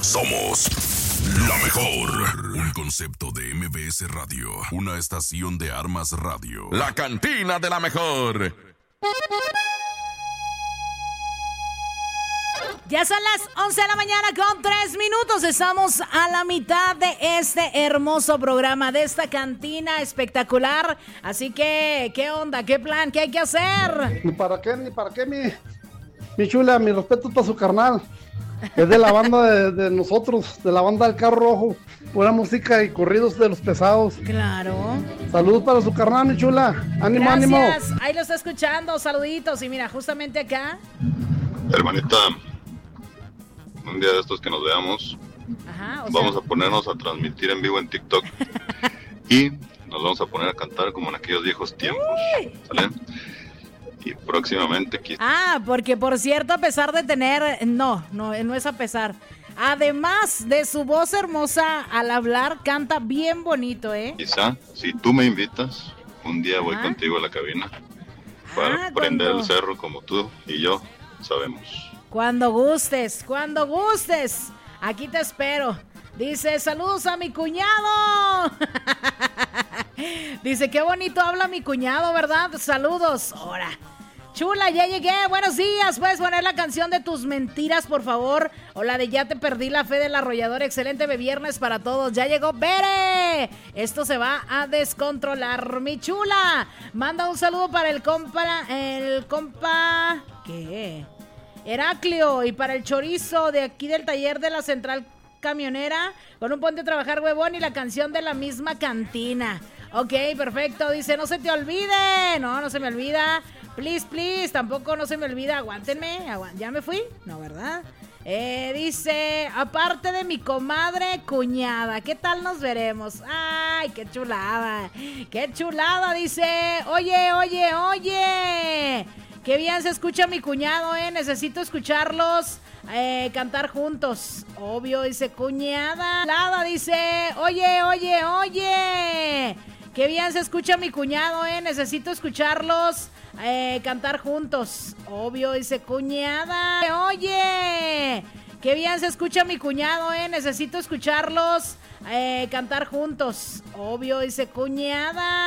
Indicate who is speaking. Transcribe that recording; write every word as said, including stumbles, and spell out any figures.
Speaker 1: Somos la mejor. Un concepto de M B S Radio. Una estación de Armas Radio.
Speaker 2: La cantina de la mejor.
Speaker 3: Ya son las once de la mañana con tres minutos. Estamos a la mitad de este hermoso programa, de esta cantina espectacular. Así que, ¿qué onda? ¿Qué plan? ¿Qué hay que hacer?
Speaker 4: Ni para qué, ni para qué, mi, mi chula, mi respeto para su carnal. Es de la banda de, de nosotros, de la banda del Carro Rojo. Buena música y corridos de los pesados.
Speaker 3: Claro.
Speaker 4: Saludos para su carnal, mi chula. Ánimo,
Speaker 3: Gracias.
Speaker 4: ánimo.
Speaker 3: Ahí lo está escuchando. Saluditos. Y mira, justamente acá.
Speaker 5: Hermanita, un día de estos que nos veamos,
Speaker 3: Ajá, o
Speaker 5: vamos
Speaker 3: sea...
Speaker 5: a ponernos a transmitir en vivo en TikTok y nos vamos a poner a cantar como en aquellos viejos tiempos, ¿sale? Y próximamente quizás...
Speaker 3: Ah, porque por cierto, a pesar de tener... No, no, no es a pesar. Además de su voz hermosa, al hablar canta bien bonito, ¿eh?
Speaker 5: Quizá, si tú me invitas, un día voy
Speaker 3: Ajá.
Speaker 5: contigo a la cabina para
Speaker 3: Ah,
Speaker 5: prender
Speaker 3: cuando-
Speaker 5: el cerro como tú y yo sabemos.
Speaker 3: Cuando gustes, cuando gustes. Aquí te espero. Dice, saludos a mi cuñado. Dice, qué bonito habla mi cuñado, ¿verdad? Saludos. Ahora. Chula, ya llegué. Buenos días. ¿Puedes poner la canción de tus mentiras, por favor? O la de ya te perdí la fe del arrollador. Excelente viernes para todos. Ya llegó Bere. Esto se va a descontrolar, mi chula. Manda un saludo para el compa, el compa... ¿Qué? Heraclio, y para el chorizo de aquí del taller de la central camionera, con un ponte a trabajar huevón y la canción de la misma cantina. Ok, perfecto. Dice, no se te olvide. No, no se me olvida. Please, please, tampoco no se me olvida. Aguántenme. Agu- ¿Ya me fui? No, ¿verdad? Eh, dice, aparte de mi comadre cuñada, ¿qué tal nos veremos? Ay, qué chulada. Qué chulada, dice. Oye, oye, oye. Qué bien se escucha mi cuñado, eh. Necesito escucharlos eh, cantar juntos. Obvio, dice cuñada. Lada dice, oye, oye, oye. Qué bien se escucha mi cuñado, eh. Necesito escucharlos eh, cantar juntos. Obvio, dice cuñada. Oye. Qué bien se escucha mi cuñado, eh. Necesito escucharlos eh, cantar juntos. Obvio, dice cuñada.